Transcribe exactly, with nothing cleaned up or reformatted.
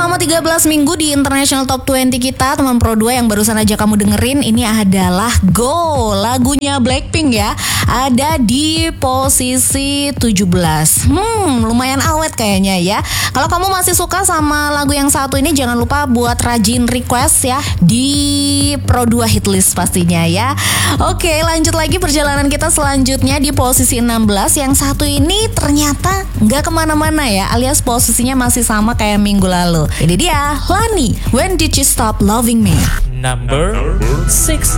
Selama tiga belas minggu di International Top dua puluh kita, teman Pro dua yang barusan aja kamu dengerin, ini adalah Go, lagunya Blackpink ya. Ada di posisi tujuh belas. Hmm, lumayan awet kayaknya ya. Kalau kamu masih suka sama lagu yang satu ini, jangan lupa buat rajin request ya di Pro dua Hitlist pastinya ya. Oke, lanjut lagi perjalanan kita selanjutnya di posisi enam belas. Yang satu ini ternyata nggak kemana-mana ya, alias posisinya masih sama kayak minggu lalu. Ini dia Lani, When Did You Stop Loving Me? Number six.